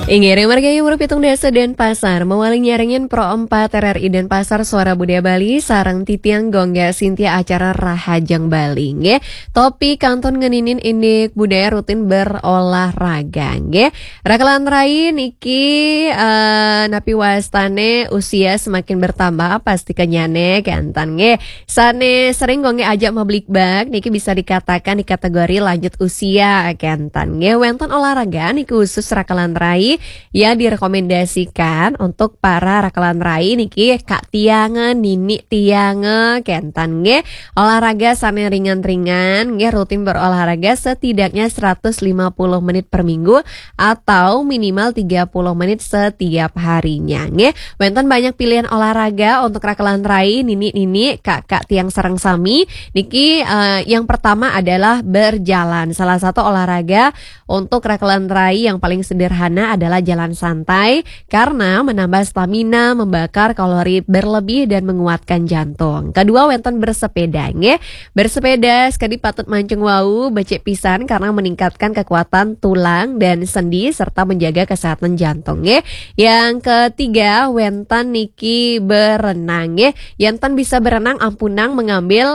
Inggih margayu merupitung desa Denpasar mewaling nyaringin Pro 4 RRI Denpasar Suara Budaya Bali sareng titiang gongga Sintia acara Rahajang Bali nggih. Topik kanton ngeninin indik budaya rutin berolahraga nggih. Rakalan rai niki napi wastane usia semakin bertambah pasti kenyane kantan nggih. Sane sering gongga ajak mablikbak niki bisa dikatakan di kategori lanjut usia kantan nggih. Wonten olahraga niki khusus rakalan rai ya direkomendasikan untuk para rakalan rai niki Kak Tiange, Nini Tiange, kentan nge olahraga sane ringan-ringan nge rutin berolahraga setidaknya 150 menit per minggu atau minimal 30 menit setiap harinya nge. Wonten banyak pilihan olahraga untuk rakalan rai Nini Kak Tiang sareng sami niki yang pertama adalah berjalan. Salah satu olahraga untuk rakalan rai yang paling sederhana adalah jalan santai karena menambah stamina, membakar kalori berlebih dan menguatkan jantung. Kedua wonten bersepeda nggih. Bersepeda sekali patut mancung wau becek pisan karena meningkatkan kekuatan tulang dan sendi serta menjaga kesehatan jantung nggih. Yang ketiga wonten niki berenang nggih. Yanten bisa berenang ampunang mengambil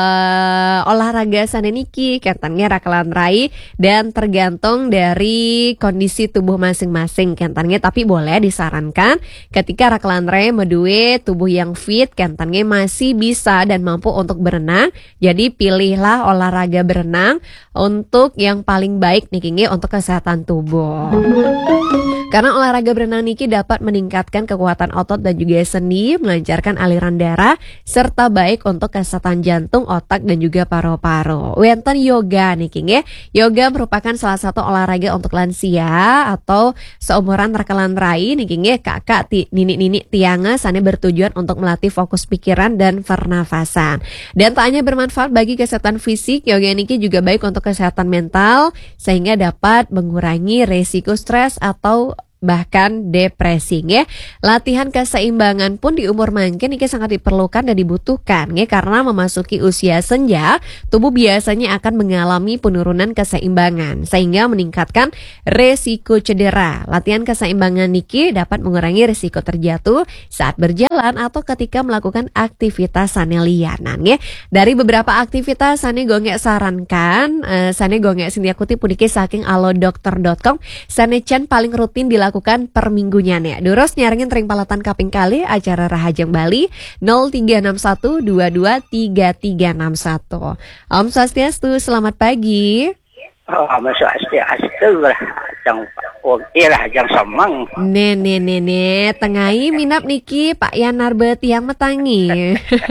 olahraga sane niki kentannya rakalan rai dan tergantung dari kondisi tubuh masing-masing kentannya, tapi boleh disarankan ketika rakalan rai medue tubuh yang fit kentannya masih bisa dan mampu untuk berenang, jadi pilihlah olahraga berenang untuk yang paling baik niki untuk kesehatan tubuh. Karena olahraga berenang niki dapat meningkatkan kekuatan otot dan juga sendi, melancarkan aliran darah serta baik untuk kesehatan jantung, otak dan juga paru-paru. Wonten yoga niki nggih. Yoga merupakan salah satu olahraga untuk lansia atau seumuran rakalan rai niki nggih kakak Nini Tiange sane bertujuan untuk melatih fokus pikiran dan pernafasan. Dan tak hanya bermanfaat bagi kesehatan fisik, yoga niki juga baik untuk kesehatan mental sehingga dapat mengurangi resiko stres atau bahkan depresi nggih. Latihan keseimbangan pun di umur mangkin ini sangat diperlukan dan dibutuhkan nggih karena memasuki usia senja, tubuh biasanya akan mengalami penurunan keseimbangan sehingga meningkatkan resiko cedera. Latihan keseimbangan niki dapat mengurangi resiko terjatuh saat berjalan atau ketika melakukan aktivitas sane liyanan nggih. Dari beberapa aktivitas sane gongek sarankan, sane gongek Sintia kutip puniki saking alodokter.com, sane can paling rutin dilakukan per minggunya nih. Durus nyaringin tering palatan kaping kali acara Rahajang Bali 0361223361. Om Swastiastu, selamat pagi. Om Swastiastu, Rahajang Semang. Nene, tengahi minap niki Pak Yan Narbet yang metangi.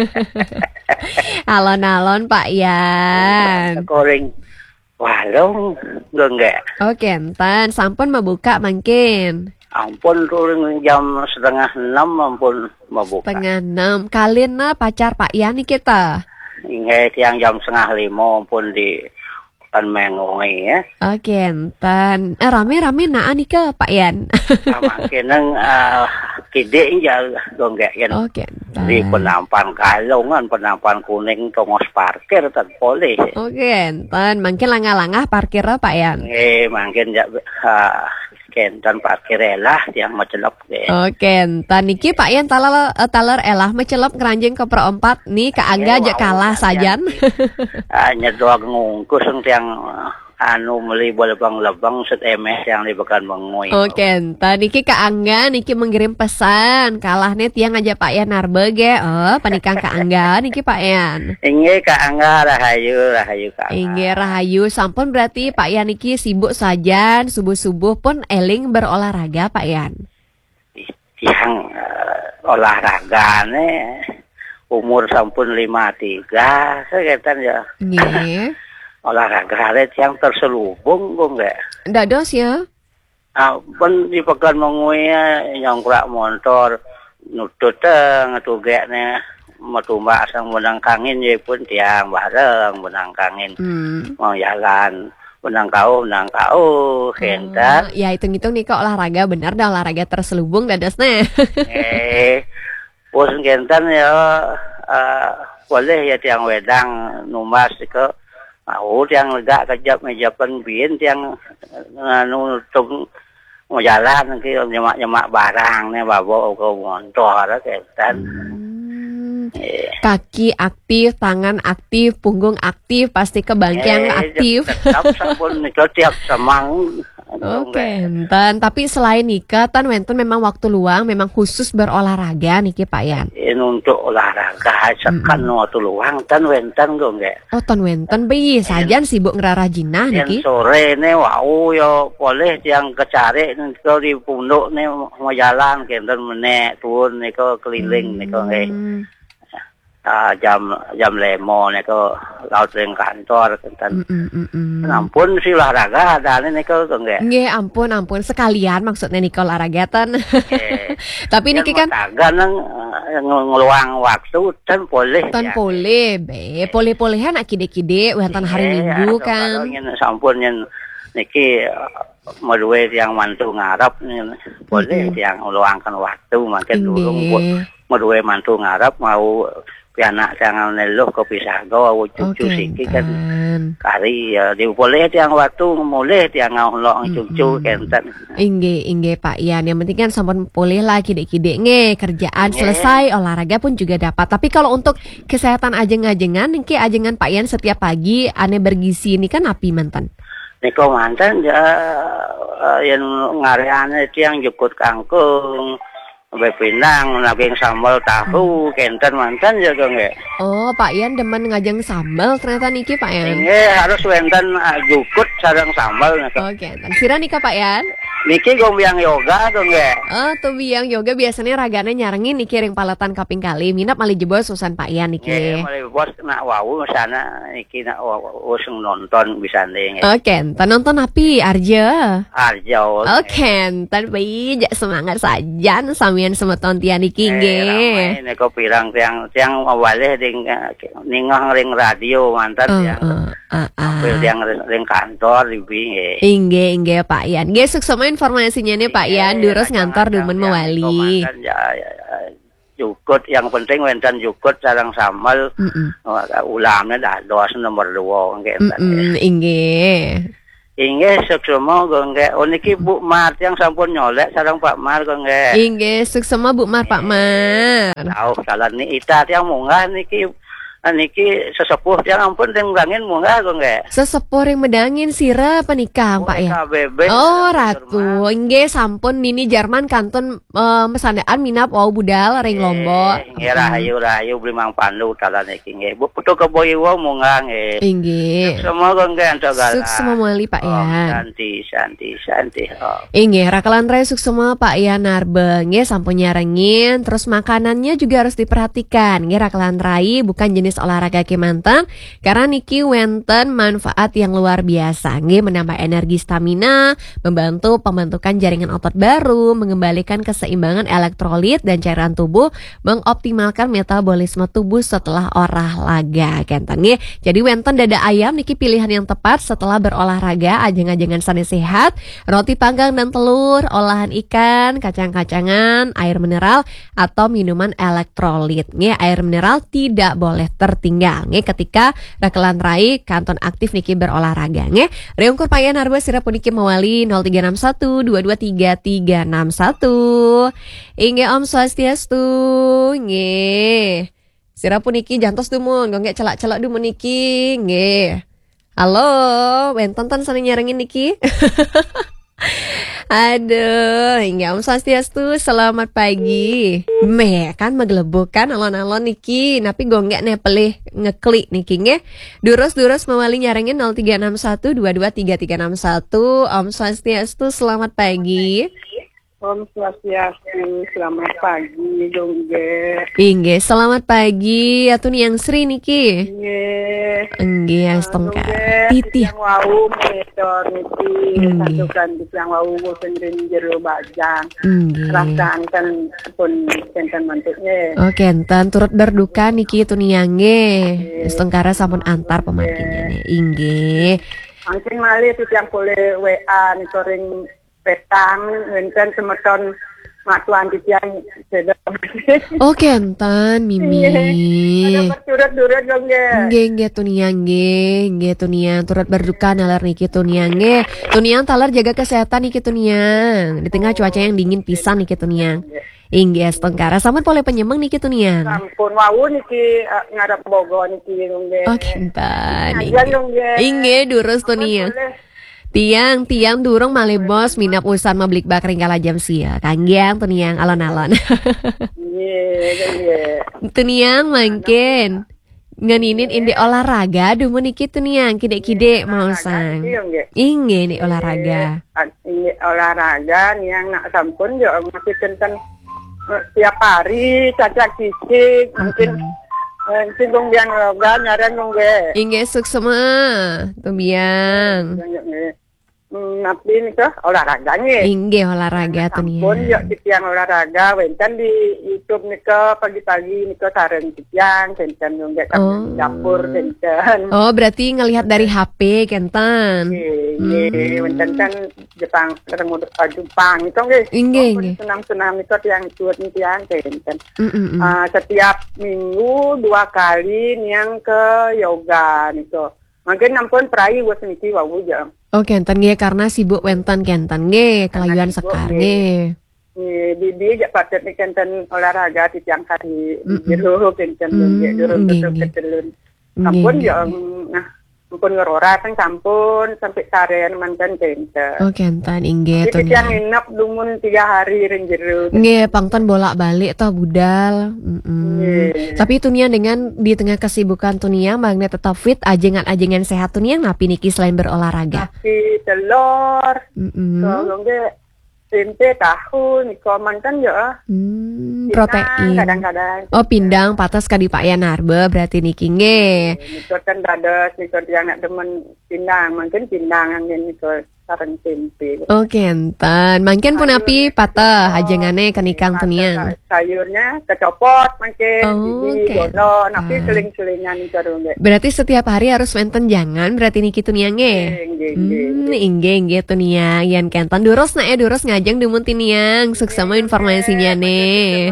Alon-alon Pak Yan. Goreng walong enggak. Oke, entan sampun mabuka mangkin. Ampun turun jam 5:30 ampun mabuka. 5:30 kalian pacar Pak Yan nih kita. Ingat yang jam 4:30 ampun di kan mengongi ya. Oke, entan. Rame-rame naan nih ke Pak Yan. Makin kide injal enggak kan. Oke, entan. Di penampan kalongan, penampan kuning tongos parkir tak boleh. Oke, entan. Mungkin langah-langah parkir Pak Yan. Mungkin ya kentan parkir elah yang macelop deh. Oke, entan niki Pak Yan taler elah macelop keranjing ke Pro 4 nih Kak Angga aja kalah sajan. Hanya doang ngungkus yang anu meli lebang-lebang set emes yang dibekan mengui. Oke, entan niki Kak Angga niki mengirim pesan kalah nih tiang aja Pak Yan Narbege. Panikang Kak Angga niki Pak Yan. Inge Kak Angga rahayu Kak. Inge rahayu sampun berarti Pak Yan niki sibuk sajan subuh-subuh pun eling berolahraga Pak Yan. Yang olahraga nih umur sampun 53 sekitar ya. Nggih. Olahraga yang terselubung kok enggak. Dados ya. Pun dipekan mengui nyongkrak motor nutut ngetugeknya metumbak sang benang kangin ya pun tiang bareng benang kangin mau jalan benang kau kentar. Ya hitung-hitung nih kok olahraga benar dah olahraga terselubung dadasnya. Pus kentan ya boleh ya tiang wedang numas ke mau tiang lega kejap mejapan bin tiang nutung mau jalan ki nyemak barang nih bawa ke motor kenten. Kaki aktif, tangan aktif, punggung aktif, pasti kebangkian aktif. Tetap sampun nika tiap semang. Oke, enten. Tapi selain nikah, tan wenten memang waktu luang, memang khusus berolahraga niki Pak Yan. Ini untuk olahraga, sekan waktu luang tan wenten gue nggak. Oh, tan wenten bayi sajan sibuk ngerarajinah niki. Yang sore nih, wow yo boleh yang kecari nih di punduk nih mau jalan, kenten menek turun nih keliling nih nggak. Jam lemo nih laut ring kantor kenten. Ampun sih olahraga ada nih enggak. Nggih, ampun sekalian maksudnya nika olahraga tan. Tapi niki kan kadang ngeluang waktu tan boleh. Tan boleh, be. Boleh-bolehan kide-kide wonten hari Minggu kan. Sampun yen niki meduwe yang mantu ngarep boleh yang meluangkan waktu makin dulu meduwe mantu ngarep mau pianak jangan neluh kopi sago cucu siki kan kari ya boleh tiang waktu mulai tiang ngolong cucu kenten. Inge Pak Yan, yang penting kan sampun boleh lah kide-kide nge kerjaan selesai olahraga pun juga dapat. Tapi kalau untuk kesehatan ajeng-ajengan niki ajengan Pak Yan setiap pagi ane bergizi ini kan api mantan. Niko mantan ya yang ngareane tiang jukut kangkung bepinang, naging sambal tahu, kenten mantan jaga nggak? Oh, Pak Yan demen ngajeng sambal ternyata niki Pak Yan. Harus wenten jukut sareng sambal. Oke, sira nika Pak Yan. Niki gombiang yoga tuh nggak? Oh, tuh biang yoga biasanya ragana nyarengin niki ring paletan kaping kali. Minap mali jebos susan Pak Yan niki. Mali bos nak wau sana niki nak wau sing nonton bisa nih. Oke, nonton api Arjo. Oke, tan bayi semangat saja samian semeton tian niki nggih. Nek pirang tiang awalnya ningah ring radio mantan tiang. Apel tiang ring kantor di Inge Pak Yan. Nggih suksema informasinya nih Pak Yan, durus ngantor dumen mewali. Jukut yang penting wenten jukut sareng sambal. Ulamnya dah dos nomor 2 Inge suksema nggih. Niki Bu Mar yang sampun nyolek sareng Pak Mar nggih. Inge suksema Bu Mar Pak Mar. Tahu jalan ni ita yang munggah niki sesepuh yang ampun yang ngangin munggah nggih. Sesepuh yang medangin sira penikah Pak ya. Oh Ratu, inge sampun nini Jerman kanton mesandaan minap wau budal ring Lombok. Nggih rahayu beli mang pandu dalan iki nggih. Bu putu keboy wau munggah nggih. Inggih. Semua nggih antogala. Suksema mali Pak ya. Santi. Inggih rakalan raya suksema Pak ya narbe nggih sampun nyarengin terus makanannya juga harus diperhatikan. Nggih rakalan rai bukan jenis olahraga kemanten karena niki wenten manfaat yang luar biasa nggih menambah energi stamina, membantu pembentukan jaringan otot baru, mengembalikan keseimbangan elektrolit dan cairan tubuh, mengoptimalkan metabolisme tubuh setelah olahraga kenten nggih. Jadi wenten dada ayam niki pilihan yang tepat setelah berolahraga ajeng-ajengan sane sehat, roti panggang dan telur, olahan ikan, kacang-kacangan, air mineral atau minuman elektrolit nggih. Air mineral tidak boleh tertinggal nggih ketika rakalan rai kanton aktif niki berolahraga nggih. Reungkur payan harba sira puniki mewali 0361 223 361. Inggih Om Swastiastu nggih. Sira puniki jantos dumun nggih celak-celak dumun niki nggih. Halo, wenten tan sane nyarengin niki. Aduh, hingga Om Swastiastu, selamat pagi. Kan megelebukan kan alon-alon niki, tapi gue nggak nepelih ngeklik niki nge. Durus mewali nyarengin 0361 223 361. Om Swastiastu, selamat pagi. Om Swastiastu, selamat pagi dongge. Inge, selamat pagi. Atau nih yang Sri niki. Inge, astongka. Titi. Yang wau metor niki, satukan yang wau sendiri jero bajang. Rasaan kan pun kenten mantuknya. Oh kenten, turut berduka niki itu nih yange. Astongkara sampun antar pemakinya nih. Inge. Angking malih itu yang boleh WA nih sering petang, enten semeton mak tuan titiang sedang. Oh kentan Mimi. Ada berturut-turut gongge. Nggih tuniang nggih tuniang turut berduka nalar niki tuniang nggih. Tuniang talar jaga kesehatan niki tuniang. Di tengah cuaca yang dingin pisan niki tuniang. Inggih Tengkara sampun pole penyemeng niki tuniang. Sampun wau niki ngarep Bogor niki gongge. Oh kentan. Gongge. Inggih durus tuniang. Tiang durung malih bos minap usan mablik bakring kala jam sia. Kangyang tuniang alon-alon. Iya. Tuniang mangkin. Ngeninin indi olahraga dumun iki tuniang kide-kide mau sang. Inggih nih olahraga. Ini olahraga yang nak sampun yo masih tenten tiap hari cacak fisik mungkin singgung yang yoga nyaran nunggu. Inggih suksema tumiang. Napi ini ke olahraganya. Inggih olahraga tuniang. Sampun yuk titiang olahraga wenten di YouTube nih ke pagi-pagi nih ke sareng titiang kenten nunggu dapur kenten. Oh berarti ngelihat dari HP kenten. Iya, wenten kan Jepang ketemu Jepang itu nggih. Inggih. Senam-senam itu yang ikut titiang kenten. Setiap minggu 2 kali yang ke yoga nih ke. Mungkin nampun perai buat niki wau jam. Oh kenten nggih karena sibuk wenten kenten nggih kelayuan sekar nggih. Bibi jak patet nih kenten olahraga di tiang hari jero kenten jero ketelun. Ampun yo nah ampun ngerora kan sampun sampai sarean mantan kenten. Oh kenten inggih to. Jadi yang nginep dumun 3 hari ring jero. Nggih pangton bolak-balik toh budal. Tapi tuniang dengan di tengah kesibukan tuniang magnet tetap fit ajengan-ajengan sehat tuniang napi niki selain berolahraga. Nasi telur. Kalau nggak tempe tahu niko mantan ya. Protein. Kadang-kadang. Oh pindang patas kadi Pak Yanarbe berarti niki nggih. Niko kan dados niko yang nak demen pindang mungkin pindang yang niko sareng tempe. Oh kentan. Mangken pun api patah ajengane kenikang tuniang. Sayurnya kecopot mangken di gono napi seling-selingan niko nggih. Berarti setiap hari harus menten jangan berarti niki tuniang nggih. Inggih tuniang yan kentan durus durus ngajeng dumun tiniang suksama informasinya nih.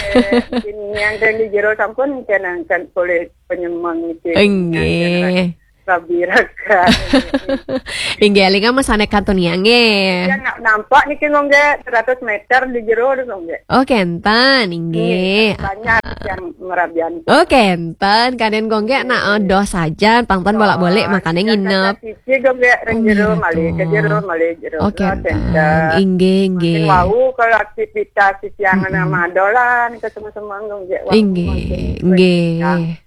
Tiniang dan di jero sampun kan boleh penyemang iki. Inggih. Sabirakan. Inggih linga mesanekan tuniang nggih. Ya nampak niki ngongge 100 meter di jero ngongge. Oh kentan inggih. Banyak yang merabian. Oh kentan kaden gongge nak odoh saja pangton bolak-balik makane nginep. Siji gongge ring jero malih ke jero malih jero. Oh kentan inggih. Wau kalau aktivitas yang nama dolan ke semua gongge. Inggih.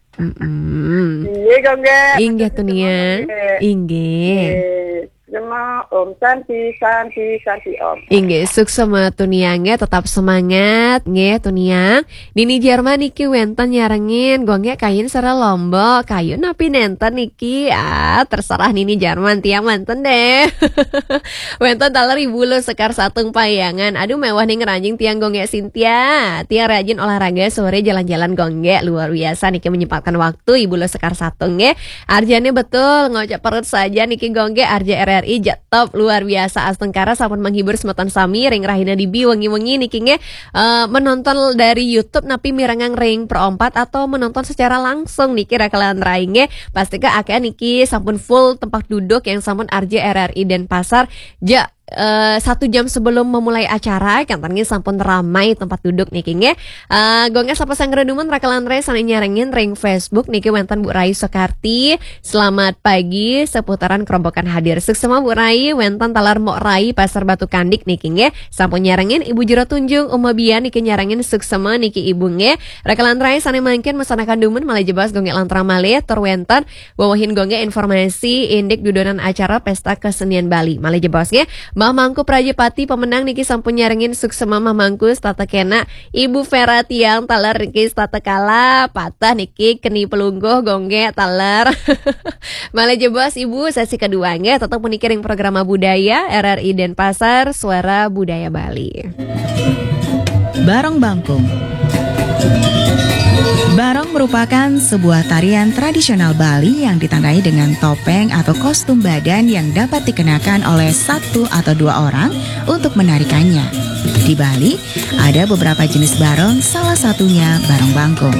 Iya gongge. Inggih tuniang. Inggih. Sama Om Santi Om. Inggih suksema tuniangnya tetap semangat nggih tuniang. Nini Jerman niki wenten nyarengin gongge kayin sara Lombok. Kayu napi nenten niki. Terserah Nini Jerman tiang manten deh. Wenten taler ibu lo sekar satung payangan. Aduh mewah nih ngeranjing tiang gongge Cynthia. Tiang rajin olahraga sore jalan-jalan gongge luar biasa niki menyempatkan waktu ibu lo sekar satung nggih. Arjane betul ngocap perut saja niki gongge Arja RRI jatop luar biasa Astengkara sampun menghibur semeton sami ring rahina dibi wengi-wengi niki nge menonton dari YouTube napi mirangang ring per 4 atau menonton secara langsung niki rakalan rainge pastika akeh niki sampun full tempat duduk yang sampun Arja RRI Denpasar 1 jam sebelum memulai acara kantangnya sampun ramai tempat duduk niki nge gongnya sapa sangredumun rakalan rai sana nyarengin ring Facebook niki wenten Bu Rai Soekarti selamat pagi seputaran kerobokan hadir suksema Bu Rai wenten talar Mok Rai Pasar Batu Kandik niki nge sampun nyarengin Ibu Jero Tunjung Umabian niki nyarengin suksema niki Ibu nge rakalan rai sana mangkin mesanakan dumun malih jebas gongnya lantra malih tur wenten bawahin gongnya informasi indik dudonan acara pesta kesenian Bali malih jebas nge Mah Mangku Prajepati pemenang niki sampun nyarengin suksema Mah Mangku stata kena Ibu Vera Tiang taler niki stata kala patah niki keni pelungguh gongge taler malih jebos Ibu sesi kedua nge tetap menikiring program budaya RRI Denpasar Suara Budaya Bali Bareng Bangkong Barong merupakan sebuah tarian tradisional Bali yang ditandai dengan topeng atau kostum badan yang dapat dikenakan oleh satu atau dua orang untuk menarikannya. Di Bali, ada beberapa jenis barong, salah satunya barong bangkong.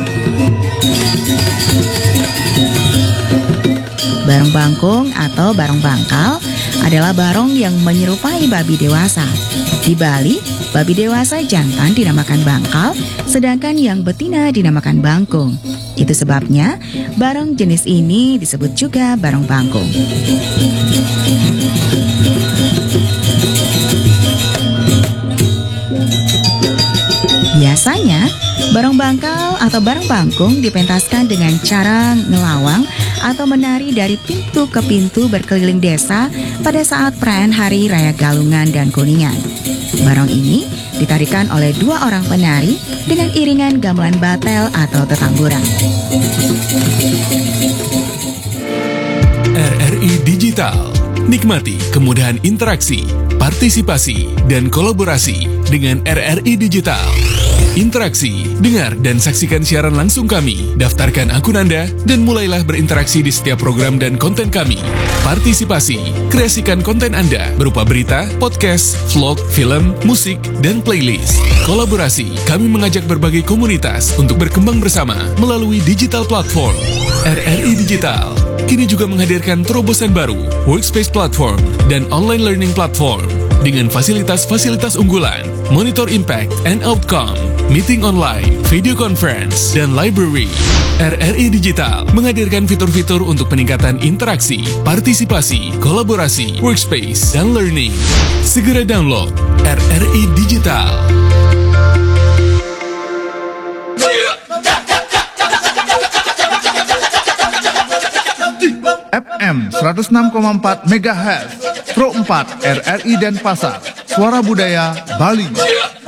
Barong bangkong atau barong bangkal adalah barong yang menyerupai babi dewasa. Di Bali, babi dewasa jantan dinamakan bangkal, sedangkan yang betina dinamakan bangkong. Itu sebabnya barong jenis ini disebut juga barong bangkong. Biasanya, barong bangkal atau barong bangkong dipentaskan dengan cara ngelawang atau menari dari pintu ke pintu berkeliling desa pada saat perayaan Hari Raya Galungan dan Kuningan. Barong ini ditarikan oleh dua orang penari dengan iringan gamelan batel atau tetamburan. RRI Digital. Nikmati kemudahan interaksi, partisipasi, dan kolaborasi dengan RRI Digital. Interaksi, dengar dan saksikan siaran langsung kami, daftarkan akun Anda, dan mulailah berinteraksi di setiap program dan konten kami. Partisipasi, kreasikan konten Anda berupa berita, podcast, vlog, film, musik, dan playlist. Kolaborasi, kami mengajak berbagai komunitas untuk berkembang bersama melalui digital platform. RRI Digital kini juga menghadirkan terobosan baru, workspace platform, dan online learning platform dengan fasilitas-fasilitas unggulan, monitor impact and outcome, meeting online, video conference, dan library. RRI Digital menghadirkan fitur-fitur untuk peningkatan interaksi, partisipasi, kolaborasi, workspace, dan learning. Segera download RRI Digital. FM 106,4 MHz, Pro 4 RRI Denpasar, Suara Budaya Bali.